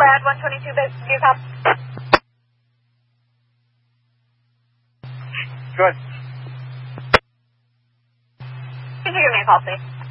Brad, 122 base, do you copy? Good. Could you give me a call, please?